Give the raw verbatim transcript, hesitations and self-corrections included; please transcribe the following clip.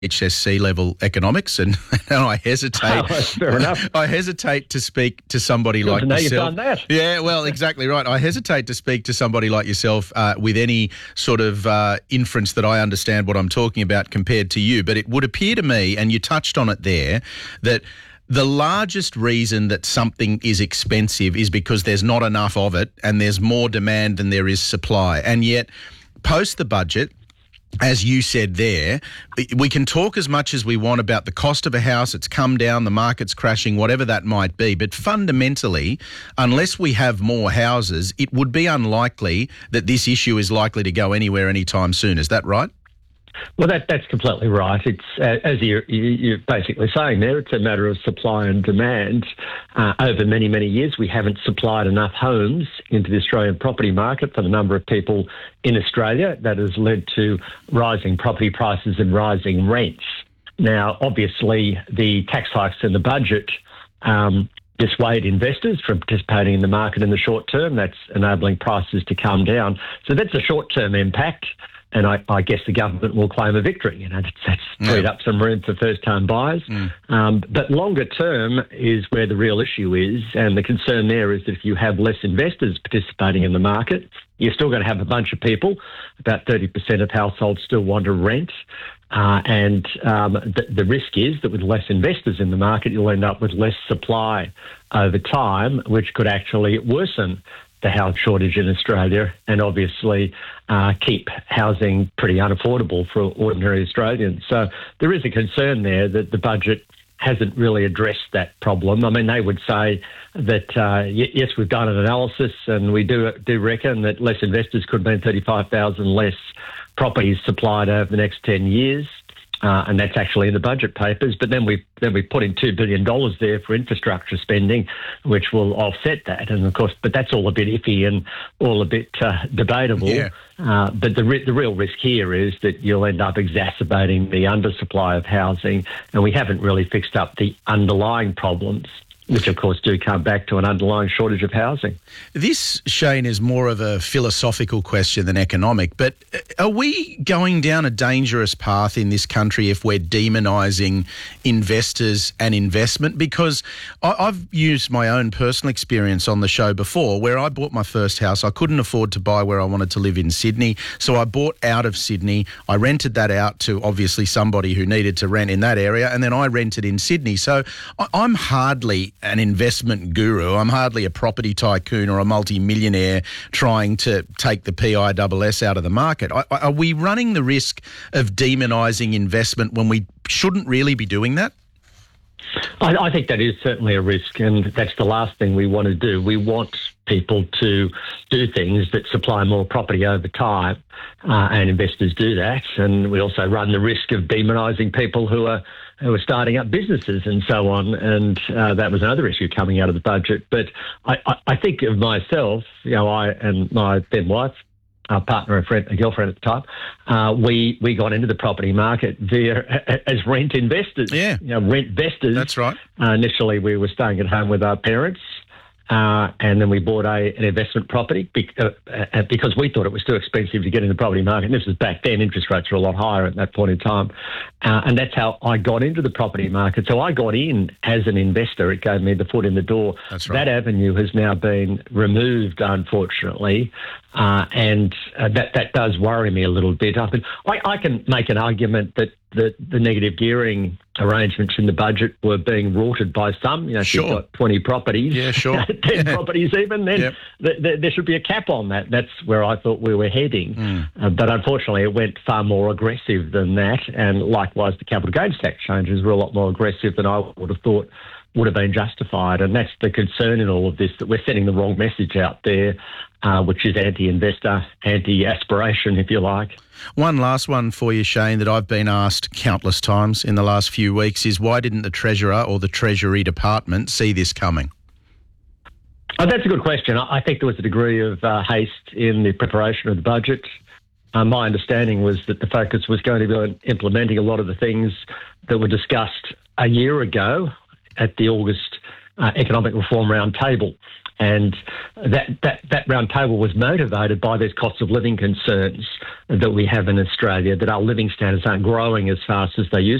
H S C level economics, and, and I hesitate. Oh, fair enough. I hesitate to speak to somebody Good like to know yourself. you've done that. Yeah, well, exactly right. I hesitate to speak to somebody like yourself uh, with any sort of uh, inference that I understand what I'm talking about compared to you. But it would appear to me, and you touched on it there, that the largest reason that something is expensive is because there's not enough of it and there's more demand than there is supply. And yet, post the budget, as you said there, we can talk as much as we want about the cost of a house. It's come down, the market's crashing, whatever that might be. But fundamentally, unless we have more houses, it would be unlikely that this issue is likely to go anywhere anytime soon. Is that right? Well, that that's completely right. It's uh, as you're, you're basically saying there, it's a matter of supply and demand. Uh, over many, many years, we haven't supplied enough homes into the Australian property market for the number of people in Australia. That has led to rising property prices and rising rents. Now, obviously, the tax hikes in the budget um, dissuade investors from participating in the market in the short term. That's enabling prices to come down. So that's a short-term impact. And I, I guess the government will claim a victory. You know, that's, that's freed yeah. up some room for first-time buyers. Mm. Um, but longer term is where the real issue is, and the concern there is that if you have less investors participating in the market, you're still going to have a bunch of people. About thirty percent of households still want to rent. Uh, and um, the, the risk is that with less investors in the market, you'll end up with less supply over time, which could actually worsen the house shortage in Australia and obviously uh, keep housing pretty unaffordable for ordinary Australians. So there is a concern there that the budget hasn't really addressed that problem. I mean, they would say that, uh, yes, we've done an analysis and we do do reckon that less investors could mean thirty-five thousand less properties supplied over the next ten years. Uh, and that's actually in the budget papers. But then we then we put in two billion dollars there for infrastructure spending, which will offset that. And of course, but that's all a bit iffy and all a bit uh, debatable. Yeah. Uh, but the re- the real risk here is that you'll end up exacerbating the undersupply of housing, and we haven't really fixed up the underlying problems, which, of course, do come back to an underlying shortage of housing. This, Shane, is more of a philosophical question than economic, but are we going down a dangerous path in this country if we're demonising investors and investment? Because I, I've used my own personal experience on the show before, where I bought my first house. I couldn't afford to buy where I wanted to live in Sydney, so I bought out of Sydney. I rented that out to, obviously, somebody who needed to rent in that area, and then I rented in Sydney. So I, I'm hardly an investment guru. I'm hardly a property tycoon or a multi-millionaire trying to take the P I S S out of the market. Are, are we running the risk of demonising investment when we shouldn't really be doing that? I, I think that is certainly a risk, and that's the last thing we want to do. We want people to do things that supply more property over time, uh, and investors do that. And we also run the risk of demonising people who are who are starting up businesses and so on. And uh, that was another issue coming out of the budget. But I, I, I think of myself, you know, I and my then wife, our partner, a friend, a girlfriend at the time, uh, we we got into the property market via as rent investors. Yeah, you know, rent investors. That's right. Uh, initially, we were staying at home with our parents. Uh, and then we bought a, an investment property bec- uh, uh, because we thought it was too expensive to get in the property market. And this was back then. Interest rates were a lot higher at that point in time. Uh, and that's how I got into the property market. So I got in as an investor. It gave me the foot in the door. That's right. That avenue has now been removed, unfortunately. Uh, and uh, that, that does worry me a little bit. I, mean, I, I can make an argument that the, the negative gearing arrangements in the budget were being rorted by some. You know, if sure. you've got twenty properties, yeah, sure. ten properties even, then yep. th- th- there should be a cap on that. That's where I thought we were heading. Mm. Uh, but unfortunately, it went far more aggressive than that. And likewise, the capital gains tax changes were a lot more aggressive than I would have thought would have been justified. And that's the concern in all of this, that we're sending the wrong message out there, uh, which is anti-investor, anti-aspiration, if you like. One last one for you, Shane, that I've been asked countless times in the last few weeks is, why didn't the Treasurer or the Treasury Department see this coming? Oh, that's a good question. I think there was a degree of uh, haste in the preparation of the budget. Uh, my understanding was that the focus was going to be on implementing a lot of the things that were discussed a year ago at the August uh, Economic Reform Roundtable. And that, that, that roundtable was motivated by these cost of living concerns that we have in Australia, that our living standards aren't growing as fast as they used